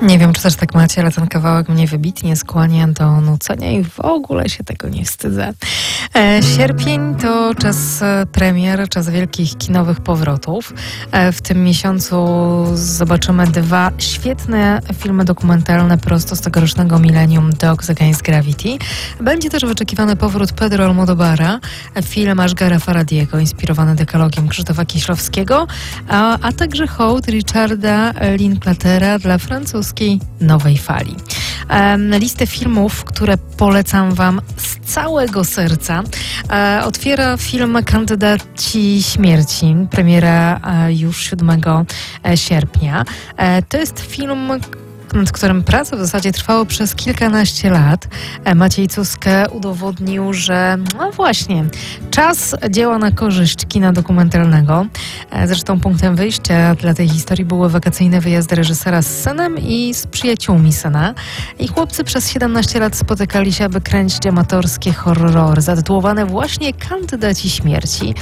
Nie wiem, czy też tak macie, ale ten kawałek mnie wybitnie skłania do nucenia i w ogóle się tego nie wstydzę. Sierpień to czas premier, czas wielkich kinowych powrotów. W tym miesiącu zobaczymy dwa świetne filmy dokumentalne prosto z tegorocznego Millennium Dogs Against Gravity. Będzie też wyczekiwany powrót Pedro Almodóvara, film Ashgara Farhadiego, inspirowany dekalogiem Krzysztofa Kieślowskiego, a także hołd Richarda Linklatera dla francuskiej nowej fali. Listę filmów, które polecam Wam z całego serca, otwiera film Kandydaci śmierci, premiera już 7 sierpnia. To jest film, nad którym praca w zasadzie trwała przez kilkanaście lat. Maciej Cuskę udowodnił, że no właśnie, czas działa na korzyść kina dokumentalnego. Zresztą punktem wyjścia dla tej historii były wakacyjne wyjazdy reżysera z synem i z przyjaciółmi syna. I chłopcy przez 17 lat spotykali się, aby kręcić amatorskie horrory, zatytułowane właśnie Kandydaci śmierci.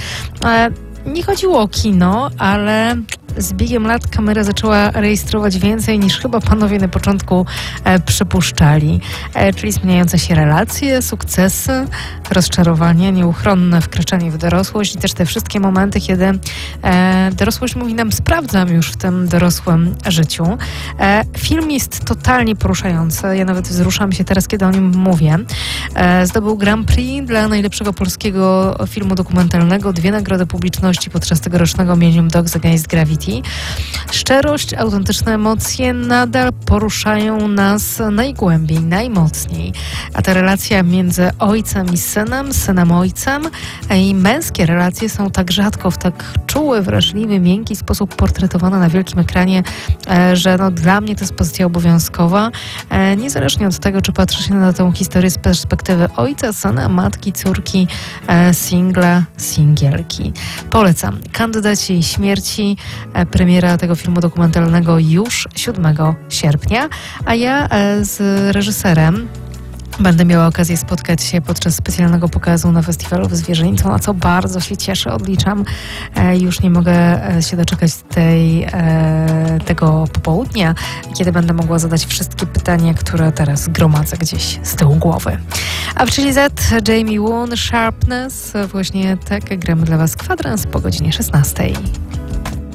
Nie chodziło o kino, ale z biegiem lat kamera zaczęła rejestrować więcej niż chyba panowie na początku przypuszczali. Czyli zmieniające się relacje, sukcesy, rozczarowanie, nieuchronne wkraczanie w dorosłość i też te wszystkie momenty, kiedy dorosłość mówi nam sprawdzam już w tym dorosłym życiu. Film jest totalnie poruszający. Ja nawet wzruszam się teraz, kiedy o nim mówię. Zdobył Grand Prix dla najlepszego polskiego filmu dokumentalnego, 2 nagrody publiczności podczas tegorocznego Millennium Dogs Against Gravity. Szczerość, autentyczne emocje nadal poruszają nas najgłębiej, najmocniej. A ta relacja między ojcem i synem ojcem i męskie relacje są tak rzadko w tak czuły, wrażliwy, miękki sposób portretowane na wielkim ekranie, że no, dla mnie to jest pozycja obowiązkowa. Niezależnie od tego, czy patrzy się na tę historię z perspektywy ojca, syna, matki, córki, singla, singielki. Polecam. Kandydaci śmierci, premiera tego filmu dokumentalnego już 7 sierpnia, a ja z reżyserem będę miała okazję spotkać się podczas specjalnego pokazu na festiwalu w Zwierzyńcu, na co bardzo się cieszę, odliczam. Już nie mogę się doczekać tego popołudnia, kiedy będę mogła zadać wszystkie pytania, które teraz gromadzę gdzieś z tyłu głowy. A w Chili Z Jamie Woon, Sharpness. Właśnie tak gramy dla Was kwadrans po godzinie 16.